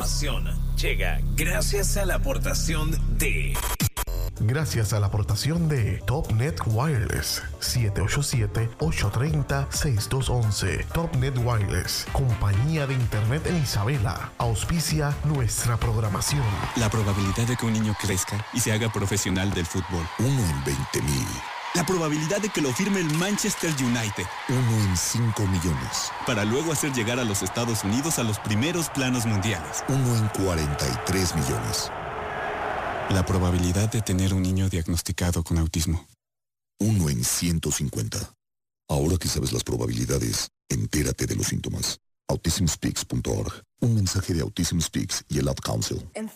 información llega gracias a la aportación de... Gracias a la aportación de TopNet Wireless, 787-830-6211. TopNet Wireless, compañía de internet en Isabela, auspicia nuestra programación. La probabilidad de que un niño crezca y se haga profesional del fútbol. 1 en 20,000. La probabilidad de que lo firme el Manchester United. 1 en 5 millones. Para luego hacer llegar a los Estados Unidos a los primeros planos mundiales. 1 en 43 millones. La probabilidad de tener un niño diagnosticado con autismo. 1 en 150. Ahora que sabes las probabilidades, entérate de los síntomas. autismspeaks.org. Un mensaje de Autism Speaks y el Ad Council. En